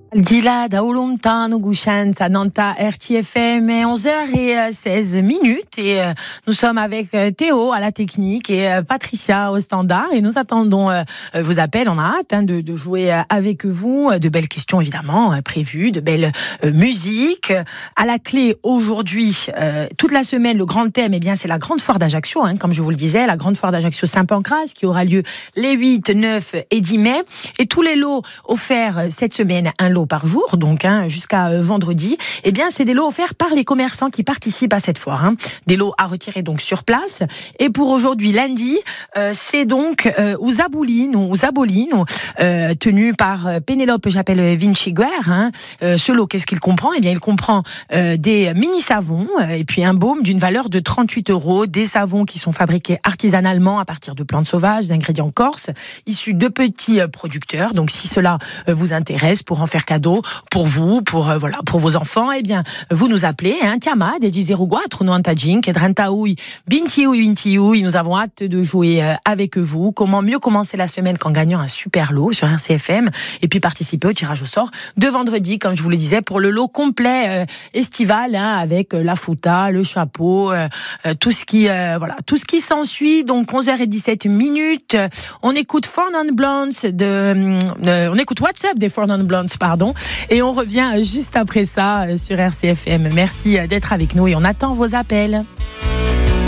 Di là da lontano Guscenza, Nanta RCFM, 11h16 et nous sommes avec Théo à la technique et Patricia au standard et nous attendons vos appels. On a hâte de jouer avec vous, de belles questions évidemment prévues, de belles musiques. À la clé aujourd'hui, toute la semaine, le grand thème, eh bien, c'est la grande foire d'Ajaccio, comme je vous le disais, la grande foire d'Ajaccio Saint-Pancras qui aura lieu les 8, 9 et 10 mai. Et tous les lots offerts cette semaine, un lot par jour, donc jusqu'à vendredi, eh bien c'est des lots offerts par les commerçants qui participent à cette foire. Des lots à retirer donc sur place. Et pour aujourd'hui, lundi, c'est donc Usabolino, tenu par Pénélope J'appelle Vinci Guerre. Ce lot, qu'est-ce qu'il comprend ? Eh bien, il comprend des mini-savons et puis un baume d'une valeur de 38 €, des savons qui sont fabriqués artisanalement à partir de plantes sauvages, d'ingrédients corses, issus de petits producteurs. Donc, si cela vous intéresse, pour en faire cadeau, pour vous, pour vos enfants, eh bien, vous nous appelez, Tiamad, et 04 95 38 28. Nous avons hâte de jouer avec vous. Comment mieux commencer la semaine qu'en gagnant un super lot sur RCFM et puis participer au tirage au sort de vendredi, comme je vous le disais, pour le lot complet estival, avec la fouta, le chapeau, tout ce qui s'ensuit. Donc 11h17. On écoute Four Non Blondes on écoute What's Up des Four Non Blondes, pardon, et on revient juste après ça sur RCFM. Merci d'être avec nous et on attend vos appels.